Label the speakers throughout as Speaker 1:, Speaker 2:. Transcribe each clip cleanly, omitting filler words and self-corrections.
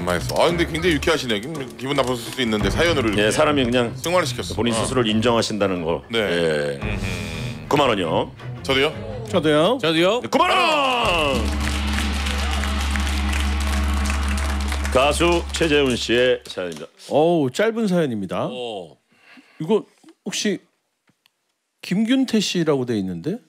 Speaker 1: 가만있어. 근데 굉장히 유쾌하시네. 기분 나쁠 수도 있는데 사연으로
Speaker 2: 예, 사람이 그냥
Speaker 1: 승화를 시켰어.
Speaker 2: 본인 스스로를 인정하신다는 거.
Speaker 1: 네.
Speaker 2: 예. 9만 원이요.
Speaker 1: 저도요?
Speaker 3: 저도요.
Speaker 2: 9만 원. 가수 최재훈 씨의 사연입니다.
Speaker 3: 어우, 짧은 사연입니다. 이거 혹시 김균태 씨라고 돼 있는데?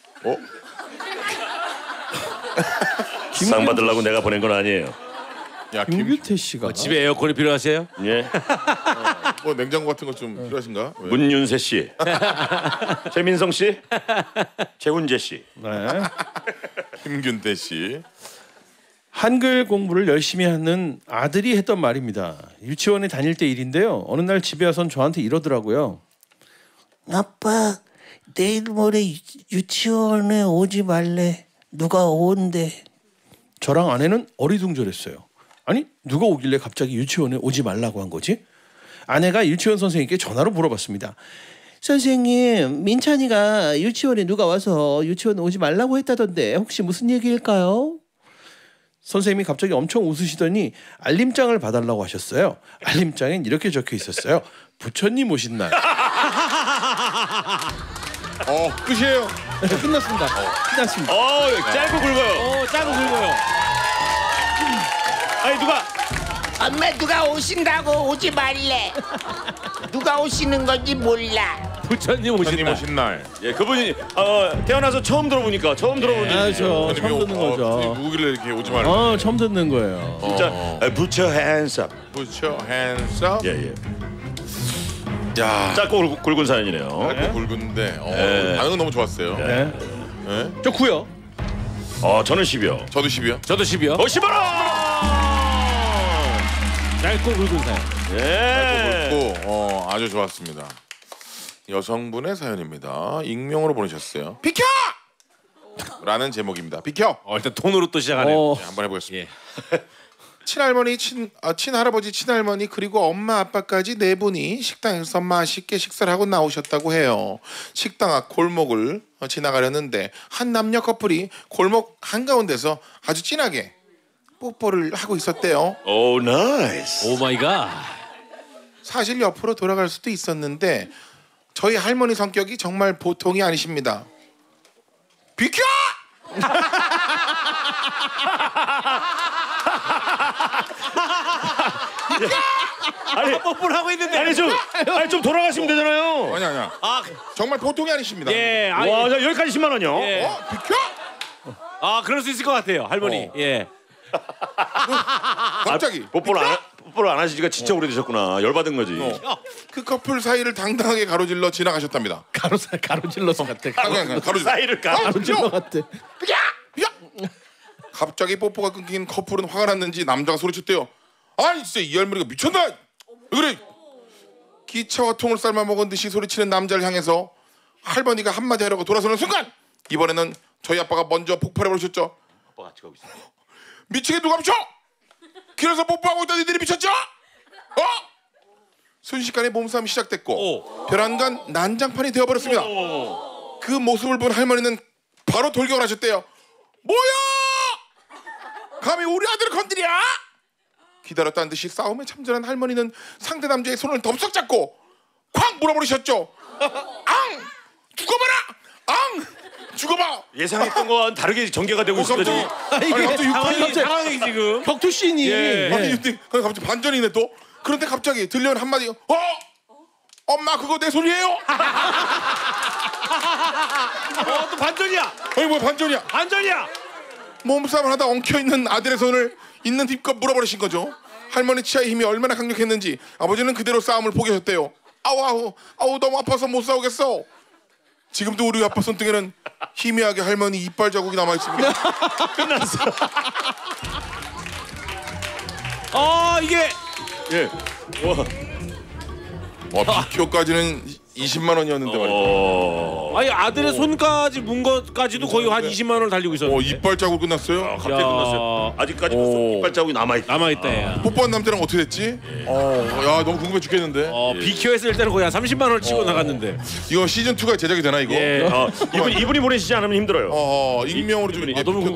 Speaker 2: 상 받으려고 내가 보낸 건 아니에요.
Speaker 1: 야,
Speaker 3: 김균태 씨가
Speaker 4: 집에 에어컨이 필요하세요?
Speaker 2: 예.
Speaker 1: 뭐 냉장고 같은 거 좀 필요하신가? 왜?
Speaker 2: 문윤세 씨, 최민성 씨, 최훈재 씨.
Speaker 3: 네.
Speaker 1: 김균태 씨.
Speaker 3: 한글 공부를 열심히 하는 아들이 했던 말입니다. 유치원에 다닐 때 일인데요. 어느 날 집에 와선 저한테 이러더라고요.
Speaker 5: 아빠, 내일 모레 유치원에 오지 말래. 누가 온대.
Speaker 3: 저랑 아내는 어리둥절했어요. 아니, 누가 오길래 갑자기 유치원에 오지 말라고 한 거지? 아내가 유치원 선생님께 전화로 물어봤습니다. 선생님, 민찬이가 유치원에 누가 와서 유치원 오지 말라고 했다던데 혹시 무슨 얘기일까요? 선생님이 갑자기 엄청 웃으시더니 알림장을 봐달라고 하셨어요. 알림장엔 이렇게 적혀 있었어요. 부처님 오신 날.
Speaker 1: 끝이에요.
Speaker 3: 끝났습니다. 끝났습니다.
Speaker 2: 짧고 굵어요.
Speaker 4: 짧고 굵어요.
Speaker 2: 아니 누가
Speaker 5: 엄마 누가 오신다고 오지 말래. 누가 오시는 건지 몰라.
Speaker 4: 부처님 오신
Speaker 1: 부처님
Speaker 4: 날.
Speaker 1: 오신 날.
Speaker 2: 예, 그분이 태어나서 처음 들어보니까 처음 들어보니
Speaker 3: 저 처음 듣는 거죠.
Speaker 1: 누구길래 이렇게 오지 말고.
Speaker 3: 처음 듣는 거예요.
Speaker 2: 진짜 put your hands up.
Speaker 1: Put your hands up.
Speaker 2: 예.
Speaker 1: 야,
Speaker 2: 짧고 굵은 사연이네요.
Speaker 1: 짧고 굵은데
Speaker 2: 네.
Speaker 1: 반응은 너무 좋았어요.
Speaker 3: 네.
Speaker 1: 네.
Speaker 3: 저 9요.
Speaker 2: 저는 10이요.
Speaker 1: 저도 10이요.
Speaker 4: 저도 10이요.
Speaker 2: 10만 원.
Speaker 4: 짧고 굵은 사연.
Speaker 2: 예.
Speaker 1: 굵고 아주 좋았습니다. 여성분의 사연입니다. 익명으로 보내셨어요. 비켜! 라는 제목입니다. 비켜!
Speaker 4: 일단 톤으로 또 시작하네요.
Speaker 1: 네, 한번 해보겠습니다.
Speaker 4: 예.
Speaker 1: 친할머니, 친할아버지, 친할머니 그리고 엄마 아빠까지 네 분이 식당에서 맛있게 식사를 하고 나오셨다고 해요. 식당 앞 골목을 지나가려는데 한 남녀 커플이 골목 한가운데서 아주 진하게 뽀뽀를 하고 있었대요.
Speaker 2: 오, 나이스.
Speaker 4: 오 마이 갓.
Speaker 1: 사실 옆으로 돌아갈 수도 있었는데 저희 할머니 성격이 정말 보통이 아니십니다. 비켜!
Speaker 2: 아니
Speaker 4: 뽀뽀를 하고 있는데.
Speaker 2: 아니 좀 돌아가시면 되잖아요.
Speaker 1: 아니야. 정말 보통이 아니십니다.
Speaker 4: 예.
Speaker 2: 와, 자, 여기까지 10만 원이요.
Speaker 4: 예.
Speaker 1: 비켜!
Speaker 4: 그럴 수 있을 것 같아요, 할머니. 예.
Speaker 1: 갑자기
Speaker 2: 뽀뽀를 안 하시지가 진짜 오래되셨구나. 열받은 거지.
Speaker 1: 그 커플 사이를 당당하게 가로질러 지나가셨답니다.
Speaker 3: 가로질러서 같아.
Speaker 1: 가로질러.
Speaker 2: 사이를
Speaker 3: 가로질러 같아.
Speaker 1: 갑자기 뽀뽀가 끊긴 커플은 화가 났는지 남자가 소리쳤대요. 아니 진짜 이 할머니가 미쳤나? 왜 그래? 기차와 통을 삶아 먹은 듯이 소리치는 남자를 향해서 할머니가 한마디 하려고 돌아서는 순간 이번에는 저희 아빠가 먼저 폭발해버리셨죠.
Speaker 2: 아빠가 같이 가고 있어.
Speaker 1: 미치게 누가 미쳐? 길에서 뽀뽀하고 있던 이들이 미쳤죠? 순식간에 몸싸움이 시작됐고 벼랑간 난장판이 되어버렸습니다. 그 모습을 본 할머니는 바로 돌격을 하셨대요. 뭐야? 감히 우리 아들을 건드려? 기다렸다는 듯이 싸움에 참전한 할머니는 상대 남자의 손을 덥석 잡고 쾅 물어버리셨죠. 앙! 죽어봐라! 앙! 죽어봐!
Speaker 2: 예상했던 거와는 다르게 전개가 되고 있습니다.
Speaker 4: 상황이 지금.
Speaker 3: 격투 씬이.
Speaker 1: 아니 갑자기 반전이네 또. 그런데 갑자기 들려온 한마디. 엄마 그거 내 소리예요?
Speaker 4: 또 반전이야.
Speaker 1: 아니 뭐 반전이야?
Speaker 4: 반전이야.
Speaker 1: 몸싸움을 하다 엉켜있는 아들의 손을 있는 힘껏 물어버리신 거죠. 할머니 치아의 힘이 얼마나 강력했는지 아버지는 그대로 싸움을 포기하셨대요. 아우 너무 아파서 못 싸우겠어. 지금도 우리 아빠 손등에는 희미하게 할머니 이빨 자국이 남아있습니다.
Speaker 2: 끝났어.
Speaker 4: 이게
Speaker 2: 예.
Speaker 1: 비켜까지는 20만 원이었는데 말이야.
Speaker 4: 아니 아들의 손까지 문 것까지도 거의 한 20만 원을 달리고 있었는데.
Speaker 1: 이빨 자국 끝났어요?
Speaker 2: 갑자기 끝났어요. 아직까지 이빨 자국이 남아있다.
Speaker 4: 남아있다.
Speaker 1: 뽀뽀한 남자랑 어떻게 됐지? 야 너무 궁금해 죽겠는데.
Speaker 4: 비켜했을 때는 거의 한 30만 원을 치고 나갔는데.
Speaker 1: 이거 시즌 2가 제작이 되나 이거?
Speaker 4: 예.
Speaker 2: 이분이 보내시지 않으면 힘들어요.
Speaker 1: 익명으로 좀
Speaker 4: 너무